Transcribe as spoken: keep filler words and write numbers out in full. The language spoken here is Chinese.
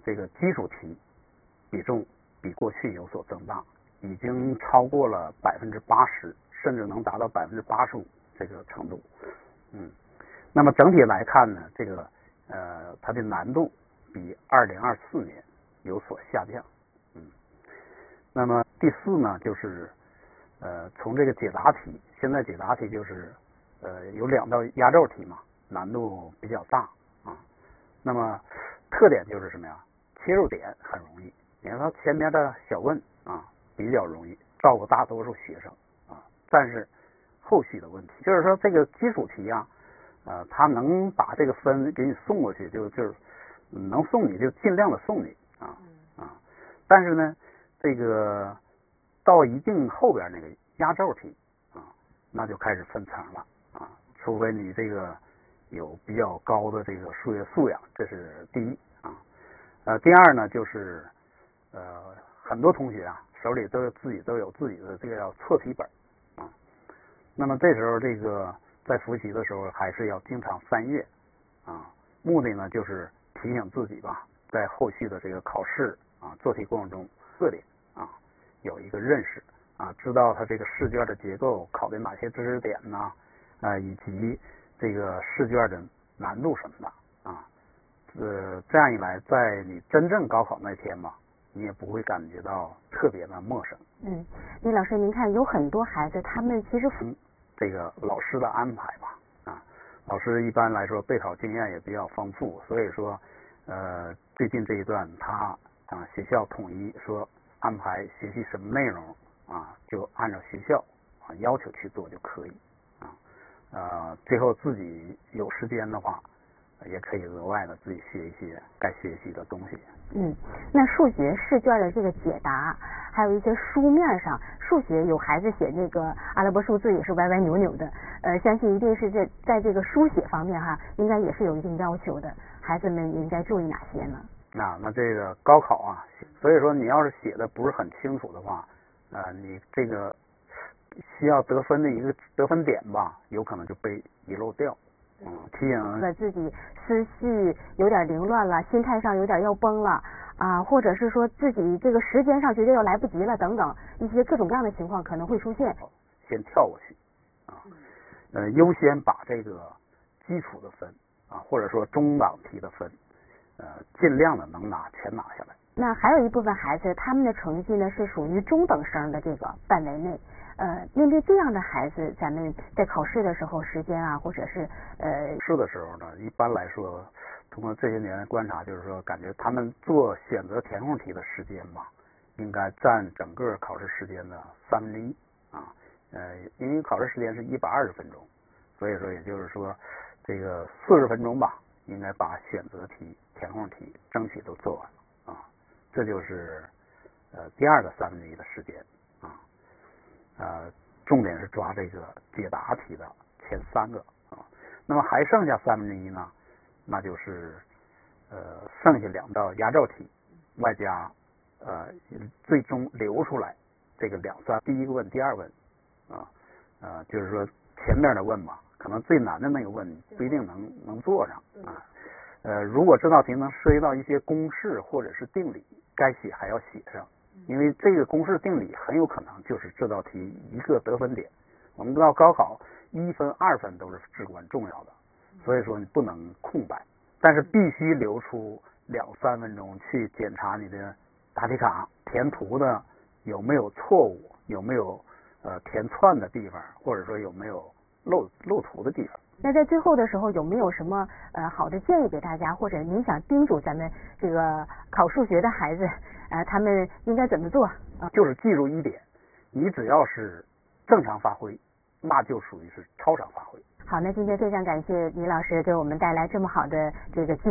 这个基础题比重比过去有所增大，已经超过了百分之八十，甚至能达到百分之八十五这个程度。嗯，那么整体来看呢，这个呃它的难度比二零二四年有所下降。嗯，那么第四呢，就是呃从这个解答题，现在解答题就是呃有两道压轴题嘛，难度比较大啊。那么特点就是什么呀？切入点很容易，你看它前面的小问啊比较容易照顾大多数学生啊，但是后续的问题就是说这个基础题啊，呃，它能把这个分给你送过去，就就是能送你就尽量的送你啊啊，但是呢，这个到一定后边那个压轴题啊，那就开始分层了啊，除非你这个有比较高的这个数学素养，这是第一啊。呃，第二呢，就是呃，很多同学啊手里都有自己都有自己的这个叫错题本啊。那么这时候这个在复习的时候，还是要经常翻阅啊。目的呢，就是提醒自己吧，在后续的这个考试啊做题过程中，这里啊有一个认识啊，知道它这个试卷的结构考的哪些知识点呢啊，以及这个试卷的难度什么的啊。呃，这样一来，在你真正高考那天嘛，你也不会感觉到特别的陌生。 嗯，李老师，您看有很多孩子，他们其实嗯，这个老师的安排吧，啊，老师一般来说备考经验也比较丰富，所以说，呃，最近这一段他啊学校统一说安排学习什么内容啊，就按照学校啊要求去做就可以啊，呃，最后自己有时间的话，也可以额外的自己学一些该学习的东西。 嗯，那数学试卷的这个解答，还有一些书面上，数学有孩子写那个阿拉伯数字也是歪歪扭扭的，呃，相信一定是在在这个书写方面哈，应该也是有一定要求的，孩子们应该注意哪些呢？ 那那这个高考啊，所以说你要是写的不是很清楚的话，呃，你这个需要得分的一个得分点吧，有可能就被遗漏掉。嗯，提醒把自己思绪有点凌乱了，心态上有点要崩了啊，或者是说自己这个时间上觉得要来不及了等等一些各种各样的情况可能会出现。 先跳过去啊，呃，优先把这个基础的分啊，或者说中档题的分，呃，尽量的能拿全拿下来。 那还有一部分孩子，他们的成绩呢是属于中等生的这个范围内。呃，面对这样的孩子，咱们在考试的时候，时间啊，或者是呃， 试的时候呢，一般来说，通过这些年的观察，就是说，感觉他们做选择填空题的时间吧，应该占整个考试时间的三分之一啊。呃，因为考试时间是一百二十分钟，所以说，也就是说，这个四十分钟吧，应该把选择题、填空题争取都做完啊。这就是呃第二个三分之一的时间啊。呃，重点是抓这个解答题的前三个啊，那么还剩下三分之一呢，那就是呃剩下两道压轴题，外加呃最终留出来这个两三，第一个问，第二问啊，呃就是说前面的问嘛，可能最难的那个问不一定能能做上啊，呃如果这道题能涉及到一些公式或者是定理，该写还要写上。因为这个公式定理很有可能就是这道题一个得分点。我们知道高考一分二分都是至关重要的，所以说你不能空白，但是必须留出两三分钟去检查你的答题卡填涂的有没有错误，有没有呃填窜的地方，或者说有没有漏漏图的地方。 那在最后的时候有没有什么呃好的建议给大家，或者您想叮嘱咱们这个考数学的孩子呃他们应该怎么做？ 啊，就是记住一点，你只要是正常发挥，那就属于是超常发挥。 好，那今天非常感谢李老师给我们带来这么好的这个